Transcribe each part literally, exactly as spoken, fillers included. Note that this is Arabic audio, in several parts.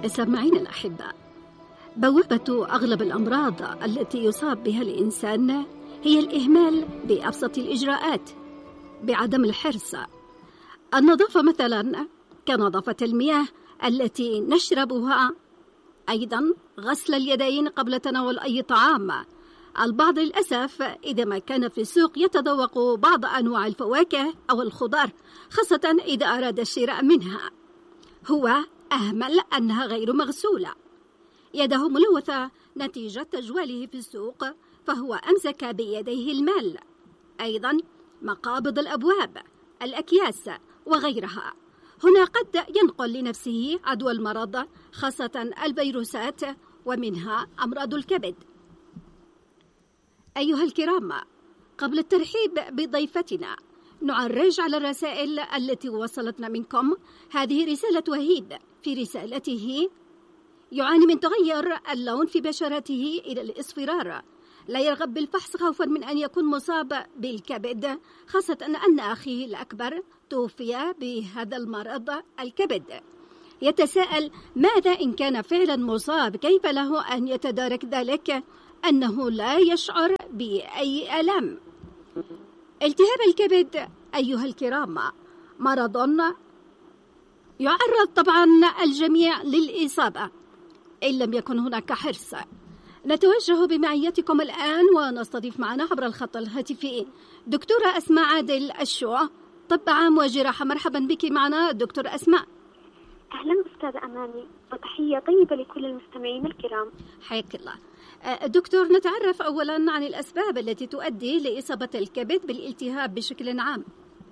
سمعين الأحبة، بوابة أغلب الأمراض التي يصاب بها الإنسان هي الإهمال بأبسط الإجراءات، بعدم الحرص. النظافة مثلا كنظافة المياه التي نشربها، أيضا غسل اليدين قبل تناول أي طعام. البعض للأسف إذا ما كان في السوق يتذوق بعض أنواع الفواكه أو الخضار، خاصة إذا أراد الشراء منها، هو أهمل أنها غير مغسولة، يده ملوثة نتيجة تجواله في السوق، فهو أمسك بيديه المال. أيضا مقابض الأبواب، الأكياس وغيرها، هنا قد ينقل لنفسه عدوى المرض، خاصة الفيروسات ومنها أمراض الكبد. أيها الكرام، قبل الترحيب بضيفتنا نعرج على الرسائل التي وصلتنا منكم. هذه رسالة وهيب، في رسالته يعاني من تغير اللون في بشرته إلى الإصفرار، لا يرغب بالفحص خوفا من أن يكون مصاب بالكبد، خاصة أن أخيه الأكبر توفي بهذا المرض الكبد. يتساءل ماذا إن كان فعلا مصاب، كيف له أن يتدارك ذلك أنه لا يشعر بأي ألم؟ التهاب الكبد أيها الكرام مرض يعرض طبعا الجميع للإصابة إن لم يكن هناك حرص. نتوجه بمعيتكم الآن ونستضيف معنا عبر الخط الهاتفي دكتورة أسماء عادل الشو، طب عام وجراحة. مرحبا بك معنا دكتور أسماء. أهلا أستاذة أماني، وتحية طيبة لكل المستمعين الكرام. حياك الله. دكتور، نتعرف أولا عن الأسباب التي تؤدي لإصابة الكبد بالالتهاب بشكل عام.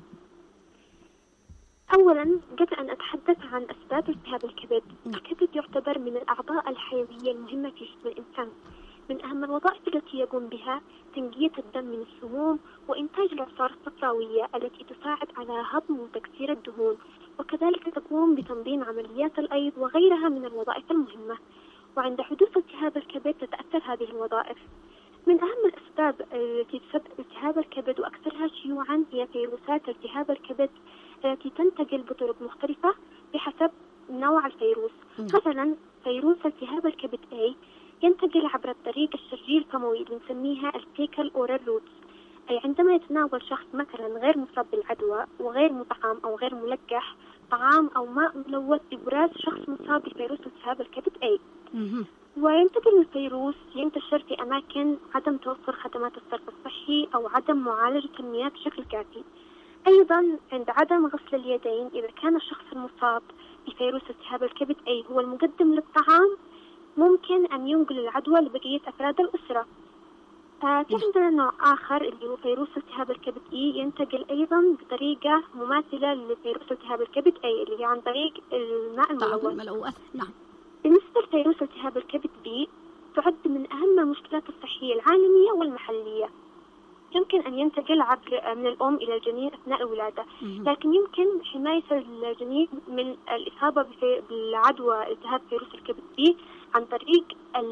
أولا قبل أن أتحدث عن أسباب التهاب الكبد، الكبد يعتبر من الأعضاء الحيوية المهمة في جسم الإنسان. من أهم الوظائف التي يقوم بها تنقية الدم من السموم وإنتاج العصارة الصفراوية التي تساعد على هضم وتكسير الدهون، وكذلك تقوم بتنظيم عمليات الأيض وغيرها من الوظائف المهمة. وعند حدوث التهاب الكبد تتأثر هذه الوظائف. من أهم الأسباب التي تسبب التهاب الكبد وأكثرها شيوعا هي فيروسات التهاب الكبد التي تنتقل بطرق مختلفة بحسب نوع الفيروس. مثلا فيروس التهاب الكبد A ينتقل عبر الطريق الشرجي الفموي اللي نسميها الفيكال أورال روتس، أي عندما يتناول شخص مثلا غير مصاب بالعدوى وغير مطعم أو غير ملقح طعام أو ماء ملوث ببراز شخص مصاب بفيروس التهاب الكبد A. وينتقل الفيروس ينتشر في أماكن عدم توفر خدمات الصرف الصحي أو عدم معالجة المياه بشكل كافي. أيضا عند عدم غسل اليدين، إذا كان الشخص المصاب بفيروس التهاب الكبد A هو المقدم للطعام، ممكن أن ينقل العدوى لبقية أفراد الأسرة. آه في عندنا نوع آخر اللي هو فيروس التهاب الكبد E ينتقل أيضا بطريقة مماثلة لفيروس التهاب الكبد A اللي هي عن طريق الماء الملوث. نعم. بالنسبة لفيروس التهاب الكبد B تعد من أهم المشكلات الصحية العالمية والمحلية. يمكن أن ينتقل عبر من الأم إلى الجنين أثناء الولادة، لكن يمكن حماية الجنين من الإصابة بالعدوى التهاب فيروس الكبد B عن طريق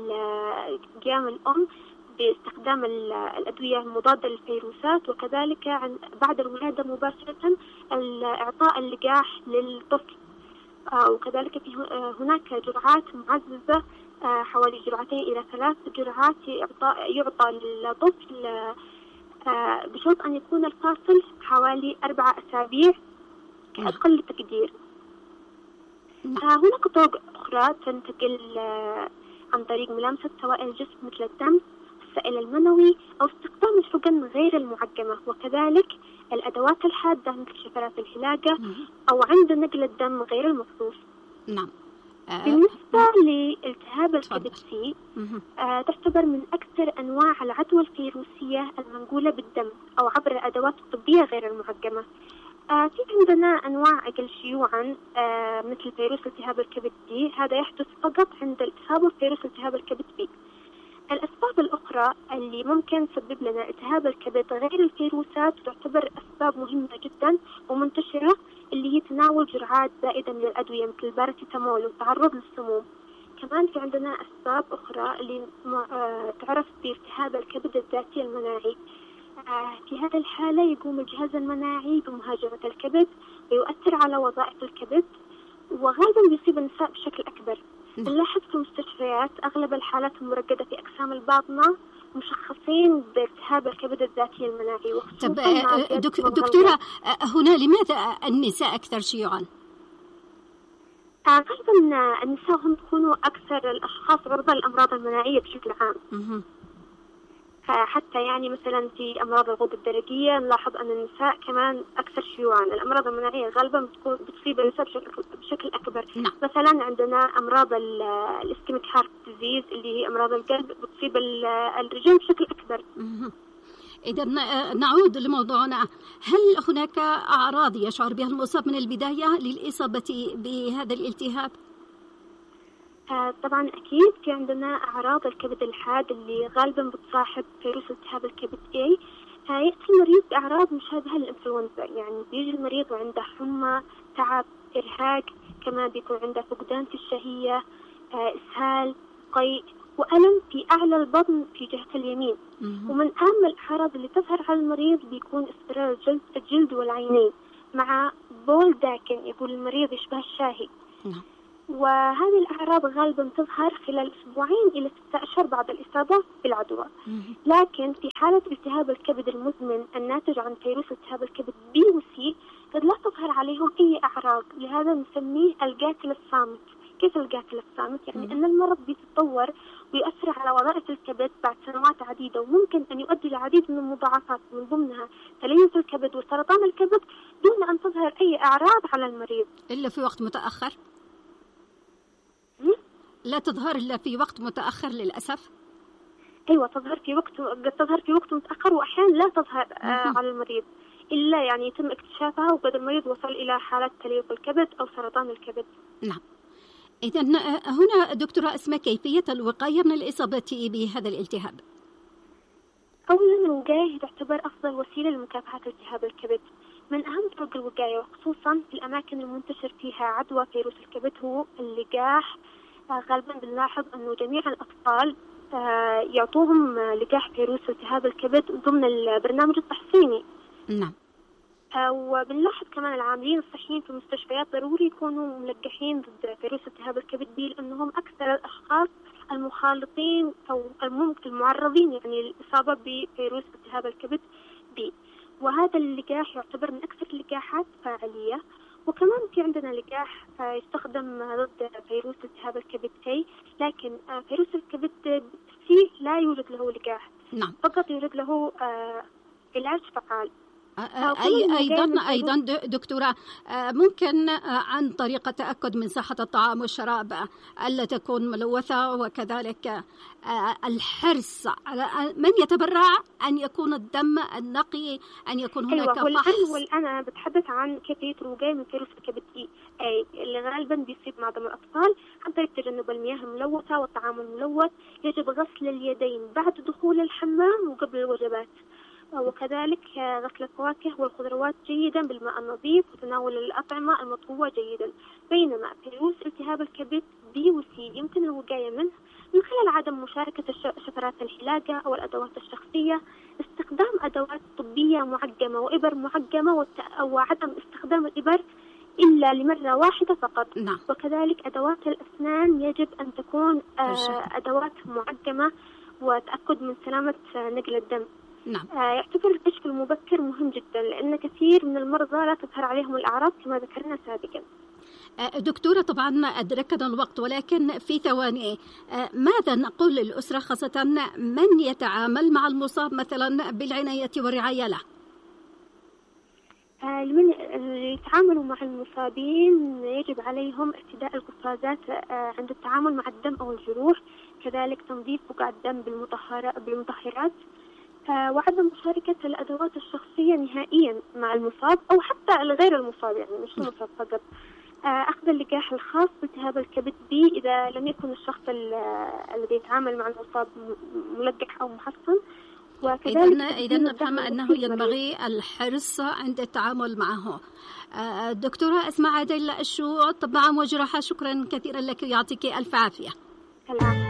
قيام الأم باستخدام الأدوية المضادة للفيروسات، وكذلك بعد الولادة مباشرة إعطاء اللقاح للطفل. وكذلك في هناك جرعات معززة، حوالي جرعتين إلى ثلاث جرعات يعطى للطفل بشرط أن يكون الفاصل حوالي أربعة أسابيع كأقل التقدير. هناك طرق أخرى تنتقل عن طريق ملامسة سوائل الجسم مثل الدم، السائل المنوي، أو استخدام الحقن غير المعقمة، وكذلك الأدوات الحادة مثل شفرات الحلاقة أو عند نقل الدم غير المخصوص. نعم. بالنسبة لالتهاب الكبد C آه تعتبر من أكثر أنواع العدوى الفيروسية المنقولة بالدم أو عبر الأدوات الطبية غير المعقمة. آه في عندنا أنواع أقل شيوعا آه مثل فيروس التهاب الكبد D، هذا يحدث فقط عند الإصابة بفيروس التهاب الكبد B. الأسباب الأخرى اللي ممكن تسبب لنا التهاب الكبد غير الفيروسات تعتبر أسباب مهمة جدا ومنتشرة، اللي هي تناول جرعات زائدة من الأدوية مثل الباراسيتامول والتعرض للسموم. كمان في عندنا أسباب أخرى اللي تعرف بالتهاب الكبد الذاتي المناعي. في هذه الحالة يقوم الجهاز المناعي بمهاجمة الكبد ويؤثر على وظائف الكبد، وغالبا بيصيب النساء بشكل أكبر. نلاحظ في المستشفيات أغلب الحالات المرقدة في أقسام الباطنة مشخصين بالتهاب الكبد الذاتي المناعي. طب دك دكتورة هنا لماذا النساء أكثر شيوعا؟ غالبا النساء هم يكونوا أكثر الأشخاص عرضة للأمراض المناعية بشكل عام. م- حتى يعني مثلا في أمراض الغدة الدرقية نلاحظ أن النساء كمان أكثر شيوعا. الأمراض المناعية غالبا بتكون بتصيب النساء بشكل, بشكل أكبر. نعم. مثلا عندنا أمراض الإسكيميك هارت ديزيز اللي هي أمراض القلب بتصيب الرجال بشكل أكبر. إذا نعود لموضوعنا، هل هناك أعراض يشعر بها المصاب من البداية للإصابة بهذا الالتهاب؟ آه طبعا أكيد في عندنا أعراض الكبد الحاد اللي غالبا بتصاحب فيروس التهاب الكبد A. آه يأتي المريض بأعراض مشابهة للإنفلونزا، يعني بيجي المريض وعنده حمى، تعب، إرهاق، كمان بيكون عنده فقدان في الشهية، آه إسهال، قيء، وألم في أعلى البطن في جهة اليمين. ومن أهم الأعراض اللي تظهر على المريض بيكون اصفرار الجلد, الجلد والعينين مع بول داكن، يقول المريض يشبه الشاهي. وهذه الأعراض غالبا تظهر خلال أسبوعين إلى ستة أشهر بعد الإصابة بالعدوى. لكن في حالة التهاب الكبد المزمن الناتج عن فيروس التهاب الكبد بي وسي قد لا تظهر عليهم أي أعراض، لهذا نسميه القاتل الصامت. كيف القاتل الصامت؟ يعني أن المرض بيتطور ويؤثر على وظائف الكبد بعد سنوات عديدة، وممكن أن يؤدي لعديد من المضاعفات من ضمنها تليف الكبد وسرطان الكبد دون أن تظهر أي أعراض على المريض إلا في وقت متأخر. لا تظهر إلا في وقت متأخر للأسف. أيوة تظهر في وقت قد تظهر في وقت متأخر، وأحيانا لا تظهر آه على المريض إلا يعني يتم اكتشافها وقد المريض وصل إلى حالة تليف الكبد أو سرطان الكبد. نعم. إذا هنا دكتورة أسماء، كيفية الوقاية من الإصابة بهذا الالتهاب؟ أولا الوقاية تعتبر أفضل وسيلة لمكافحة التهاب الكبد. من أهم طرق الوقاية وخصوصا في الأماكن المنتشر فيها عدوى فيروس الكبد هو اللقاح. غالبا بنلاحظ أنه جميع الأطفال يعطوهم لقاح فيروس التهاب الكبد ضمن البرنامج التحصيني. نعم. وبنلاحظ كمان العاملين الصحيين في المستشفيات ضروري يكونوا ملقحين ضد فيروس التهاب الكبد بي، لأنهم أكثر الأشخاص المخالطين أو المعرضين يعني للإصابة بفيروس التهاب الكبد بي. وهذا اللقاح يعتبر من أكثر اللقاحات فاعلية. وكمان في عندنا لقاح يستخدم ضد فيروس التهاب الكبد A، لكن فيروس الكبد C لا يوجد له لقاح. نعم. فقط يوجد له علاج فعال. أي أيضا أيضا دكتورة، ممكن عن طريق التأكد من صحة الطعام والشراب ألا تكون ملوثة، وكذلك الحرص على من يتبرع أن يكون الدم النقي، أن يكون هناك أيوة فحص. والآن أنا بتحدث عن كيفية الوقاية من فيروس الكبد أي اللي غالبا بيصيب معظم الأطفال عن طريق تجنب المياه الملوثة والطعام الملوث. يجب غسل اليدين بعد دخول الحمام وقبل الوجبات، وكذلك غسل الفواكه والخضروات جيدا بالماء النظيف وتناول الأطعمة المطهوة جيدا. بينما فيروس التهاب الكبد بي وسي يمكن الوقاية منه من خلال عدم مشاركة شفرات الحلاقة أو الأدوات الشخصية، استخدام أدوات طبية معقمة وإبر معقمة، وعدم استخدام الإبر إلا لمرة واحدة فقط. نعم. وكذلك أدوات الأسنان يجب أن تكون أدوات معقمة، وتأكد من سلامة نقل الدم. نعم. يعتبر الكشف المبكر مهم جدا، لأن كثير من المرضى لا تظهر عليهم الأعراض كما ذكرنا سابقا. دكتورة طبعا أدركنا الوقت، ولكن في ثواني ماذا نقول للأسرة، خاصة من يتعامل مع المصاب مثلا بالعناية والرعاية له؟ لمن يتعاملوا مع المصابين يجب عليهم ارتداء القفازات عند التعامل مع الدم أو الجروح، كذلك تنظيف بقع الدم بالمطهرات، وعدم مشاركة الأدوات الشخصية نهائيا مع المصاب أو حتى غير المصاب، يعني مش المصاب فقط. أخذ اللقاح الخاص بالتهاب الكبد بي إذا لم يكن الشخص الذي يتعامل مع المصاب ملقح أو محصن. إذن إذن نفهم أنه ينبغي الحرص عند التعامل معه. دكتورة أسماء عادل الشو، طب عام وجراحة، شكرا كثيرا لك، يعطيك ألف عافية. العافية.